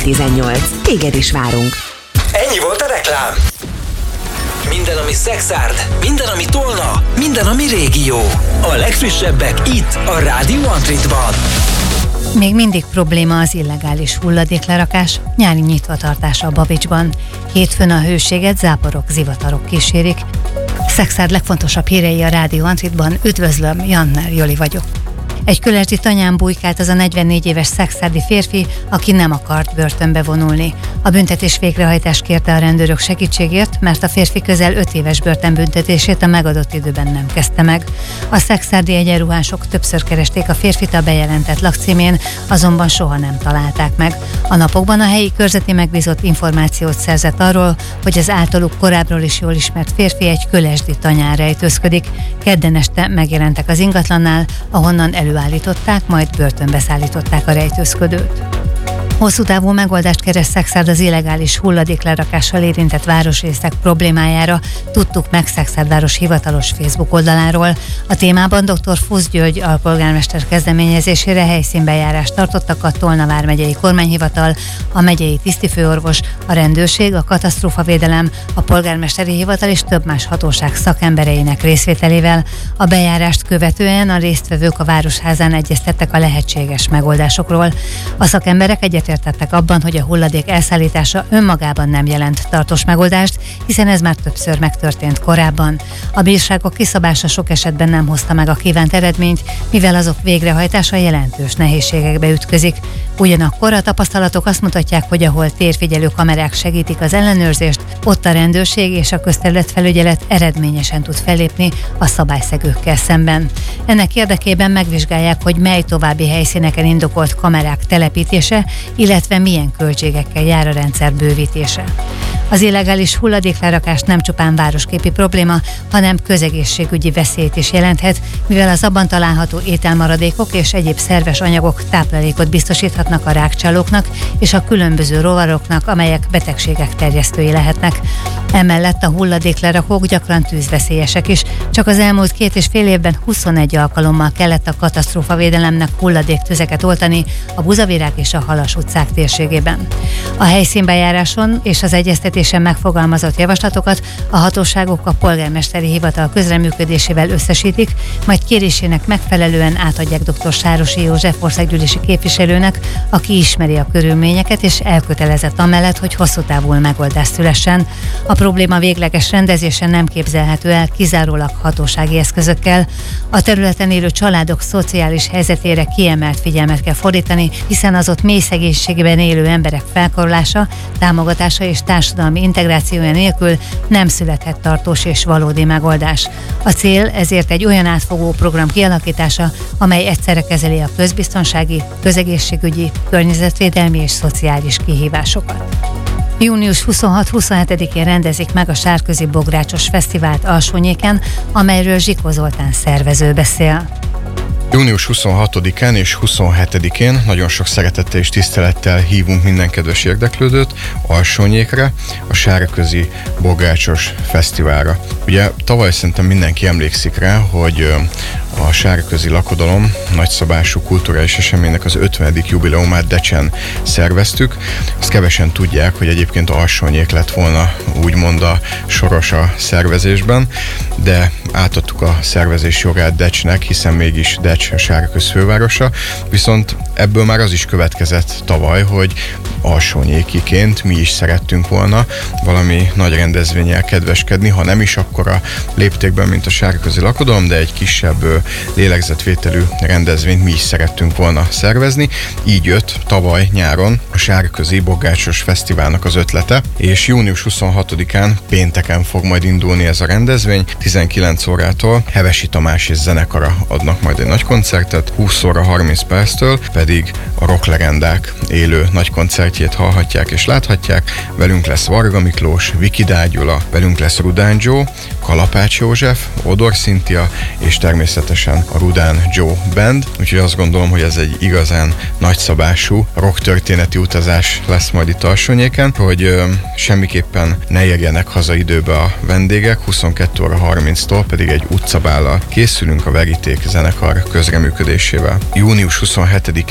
18. Téged is várunk. Ennyi volt a reklám. Minden, ami Szexárd, minden, ami Tolna, minden, ami régió. A legfrissebbek itt, a Rádió Antritban. Még mindig probléma az illegális hulladéklerakás, nyári nyitvatartása a Babicsban. Hétfőn a hőséget záporok, zivatarok kísérik. Szexárd legfontosabb hírei a Rádió Antritban. Üdvözlöm, Janner Joli vagyok. Egy Kölesdi tanyán bujkált az a 44 éves szexárdi férfi, aki nem akart börtönbe vonulni. A büntetés végrehajtást kérte a rendőrök segítségért, mert a férfi közel 5 éves börtönbüntetését a megadott időben nem kezdte meg. A szexárdi egyenruhások többször keresték a férfit a bejelentett lakcímén, azonban soha nem találták meg. A napokban a helyi körzeti megbízott információt szerzett arról, hogy az általuk korábbról is jól ismert férfi egy Kölesdi tanyán rejtőzködik. Kedden este megjelentek az ingatlannál, ahonnan előállították, majd börtönbe szállították a rejtőzködőt. Hosszú távú megoldást keres Szexárd az illegális hulladéklerakással érintett városrészek problémájára, tudtuk meg Szexárd város hivatalos Facebook oldaláról. A témában dr. Fusz György alpolgármester kezdeményezésére helyszínbejárást tartottak a Tolna vármegyei kormányhivatal, a megyei tisztifőorvos, a rendőrség, a katasztrófavédelem, a polgármesteri hivatal és több más hatóság szakembereinek részvételével. A bejárást követően a résztvevők a városházán egyeztettek a lehetséges megoldásokról. A szakemberek egyetértettek abban, hogy a hulladék elszállítása önmagában nem jelent tartós megoldást, hiszen ez már többször megtörtént korábban. A bírságok kiszabása sok esetben nem hozta meg a kívánt eredményt, mivel azok végrehajtása jelentős nehézségekbe ütközik. Ugyanakkor a tapasztalatok azt mutatják, hogy ahol térfigyelő kamerák segítik az ellenőrzést, ott a rendőrség és a közterületfelügyelet eredményesen tud fellépni a szabályszegőkkel szemben. Ennek érdekében megvizsgálják, hogy mely további helyszíneken indokolt kamerák telepítése, illetve milyen költségekkel jár a rendszer bővítése. Az illegális hulladéklerakás nem csupán városképi probléma, hanem közegészségügyi veszélyt is jelenthet, mivel az abban található ételmaradékok és egyéb szerves anyagok táplálékot biztosíthatnak a rágcsálóknak és a különböző rovaroknak, amelyek betegségek terjesztői lehetnek. Emellett a hulladéklerakók gyakran tűzveszélyesek is. Csak az elmúlt 2,5 évben 21 alkalommal kellett a katasztrófavédelemnek hulladéktüzeket oltani a Buzavirág és a Halas utcák térségében. A helyszínbejáráson és az egyeztetésen megfogalmazott javaslatokat a hatóságok a polgármesteri hivatal közreműködésével összesítik, majd kérésének megfelelően átadják dr. Sárosi József országgyűlési képviselőnek, aki ismeri a körülményeket és elkötelezett amellett, hogy hosszú távú megoldás szülessen. A probléma végleges rendezése nem képzelhető el kizárólag hatósági eszközökkel. A területen élő családok szociális helyzetére kiemelt figyelmet kell fordítani, hiszen az ott mély szegénységben élő emberek felkarolása, támogatása és társadalmi integrációja nélkül nem születhet tartós és valódi megoldás. A cél ezért egy olyan átfogó program kialakítása, amely egyszerre kezeli a közbiztonsági, közegészségügyi, környezetvédelmi és szociális kihívásokat. Június 26-27-én rendezik meg a Sárközi Bográcsos Fesztivált Alsónyéken, amelyről Zsikó Zoltán szervező beszél. Június 26-án és 27-én nagyon sok szeretettel és tisztelettel hívunk minden kedves érdeklődőt Alsónyékre, a Sárközi Bográcsos Fesztiválra. Ugye tavaly szerintem mindenki emlékszik rá, hogy a Sárközi Lakodalom nagyszabású kulturális eseménynek az 50. jubileumát Decsen szerveztük. Azt kevesen tudják, hogy egyébként Alsónyék lett volna úgymond a soros a szervezésben, de átadtuk a szervezés jogát Decsnek, hiszen mégis Decs a Sárköz fővárosa, viszont ebből már az is következett tavaly, hogy alsónyékiként mi is szerettünk volna valami nagy rendezvénnyel kedveskedni, ha nem is akkora léptékben, mint a Sárközi Lakodalom, de egy kisebb lélegzetvételű rendezvényt mi is szerettünk volna szervezni. Így jött tavaly nyáron a Sárközi Bográcsos Fesztiválnak az ötlete, és június 26-án pénteken fog majd indulni ez a rendezvény. 19 órától Hevesi Tamás és zenekara adnak majd egy nagy koncertet, 20 óra 30 perctől pedig a rocklegendák élő nagy koncertjét hallhatják és láthatják. Velünk lesz Varga Miklós, Viki Dágyula, velünk lesz Rudán Joe, Kalapács József, Odor Cynthia és természetesen a Rudán Joe Band. Úgyhogy azt gondolom, hogy ez egy igazán nagyszabású rocktörténeti utazás lesz majd itt Alsónyéken, hogy semmiképpen ne érjenek haza időbe a vendégek, 22 óra 30-tól pedig egy utcabállal készülünk a Veríték zenekar közreműködésével. Június 27-én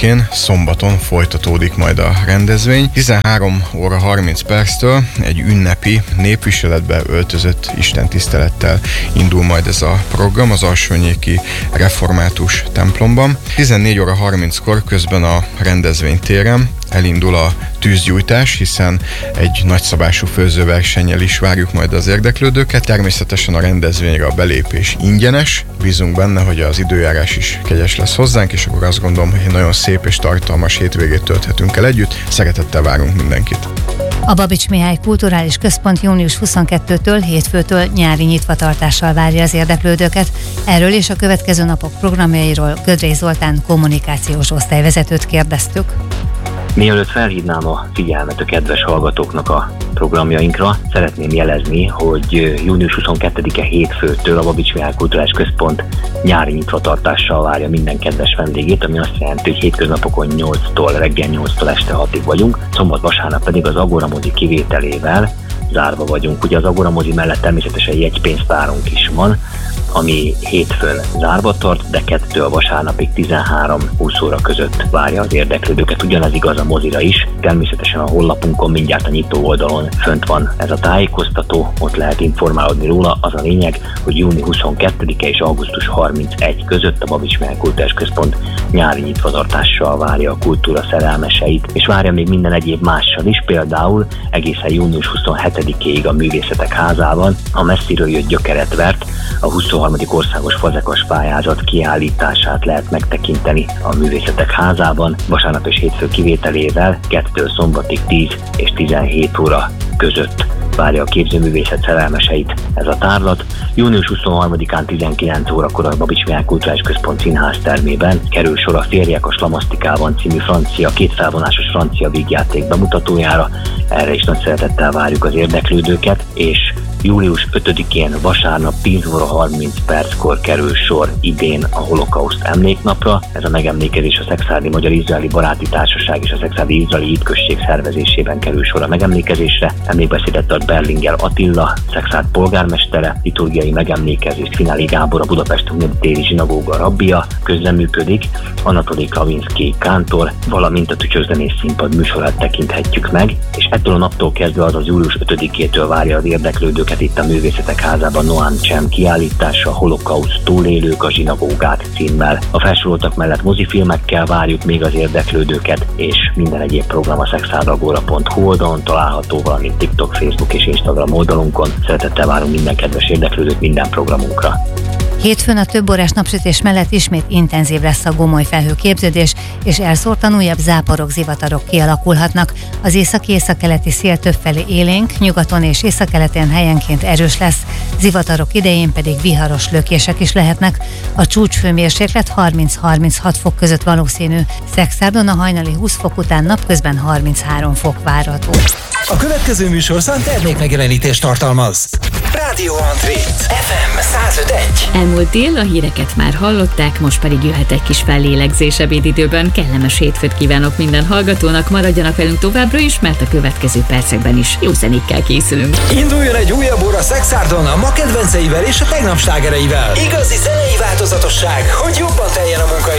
15-én szombaton folytatódik majd a rendezvény. 13 óra 30 perctől egy ünnepi, népviseletbe öltözött istentisztelettel indul majd ez a program az Alsónyéki Református templomban. 14 óra 30-kor közben a rendezvénytéren elindul a tűzgyújtás, hiszen egy nagyszabású főzőversennyel is várjuk majd az érdeklődőket. Természetesen a rendezvényre a belépés ingyenes. Bízunk benne, hogy az időjárás is kegyes lesz hozzánk, és akkor azt gondolom, hogy egy nagyon szép és tartalmas hétvégét tölthetünk el együtt. Szeretettel várunk mindenkit! A Babits Mihály Kulturális Központ június 22-től, hétfőtől nyári nyitvatartással várja az érdeklődőket. Erről és a következő napok programjairól Gödrei Zoltán kommunikációs osztályvezetőt kérdeztük. Mielőtt felhívnám a figyelmet a kedves hallgatóknak a programjainkra, szeretném jelezni, hogy június 22-e hétfőtől a Babits Mihály Kulturális Központ nyári nyitvatartással várja minden kedves vendégét, ami azt jelenti, hogy hétköznapokon 8-tól, reggel 8-tól este 6-ig vagyunk, szombat-vasárnap pedig az Agora mozi kivételével zárva vagyunk. Ugye az Agora mozi mellett természetesen jegypénztárunk is van, ami hétfőn zárva tart, de 2-től vasárnapig 13-20 óra között várja az érdeklődőket. Ugyanez igaz a mozira is. Természetesen a honlapunkon mindjárt a nyitó oldalon fönt van ez a tájékoztató, ott lehet informálódni róla. Az a lényeg, hogy június 22-e és augusztus 31 között a Babits Mihály Kulturális Központ nyári nyitvatartással várja a kultúra szerelmeseit, és várja még minden egyéb mással is, például egészen június 27-ig a Művészetek Házában a messziről jött gyökeret vert, a 23. országos fazekas pályázat kiállítását lehet megtekinteni a Művészetek Házában, vasárnap és hétfő kivételével 2-től szombatig 10 és 17 óra között várja a képzőművészet szerelmeseit ez a tárlat. Június 23-án 19 órakor a Babits Mihály Kulturális Központ színház termében kerül sor a Férjek a Slamasztikában című kétfelvonásos francia vígjáték bemutatójára. Erre is nagy szeretettel várjuk az érdeklődőket, és július 5-én vasárnap 10 óra 30 perckor kerül sor idén a Holokauszt emléknapra. Ez a megemlékezés a Szekszárdi Magyar-Izraeli Baráti Társaság és a Szekszárdi Izraeli Hitközség szervezésében kerül sor a megemlékezésre. Emlékbeszédet tart Berlinger Attila, Szekszárd polgármestere, liturgiai megemlékezést Finályi Gábor, a Budapesti Téri Zsinagóga rabbia közreműködik, Anatoli Klavinszky kántor, valamint a Tücsörzenész Színpad műsorát tekinthetjük meg, és ettől a naptól kezdve, azaz július 5-től várja az érdeklődőket itt a Művészetek Házában Noam Chem kiállítása, Holokauszt túlélők a zsinagógát címmel. A felsoroltak mellett mozifilmekkel várjuk még az érdeklődőket, és minden egyéb program a szexárdagora.hu oldalon található, valamint TikTok, Facebook és Instagram oldalunkon. Szeretettel várunk minden kedves érdeklődőt minden programunkra. Hétfőn a több órás napsütés mellett ismét intenzív lesz a gomoly felhőképződés, és elszórtan újabb záporok, zivatarok kialakulhatnak. Az északi-északkeleti szél többfelé élénk, nyugaton és északkeleten helyenként erős lesz, zivatarok idején pedig viharos lökések is lehetnek. A csúcshőmérséklet 30-36 fok között valószínű. Szekszárdon a hajnali 20 fok után napközben 33 fok várható. A következő műsorszám termékmegjelenítést tartalmaz. Rádió Antré, FM 105.1. Elmúlt dél a híreket már hallották, most pedig jöhet egy kis fellélegzés ebédidőben. Kellemes hétfőt kívánok minden hallgatónak, maradjanak velünk továbbra is, mert a következő percekben is jó zenékkel készülünk. Induljon egy újabb óra Szexárdon a ma kedvenceivel és a tegnap slágereivel. Igazi zenei változatosság, hogy jobban teljen a munka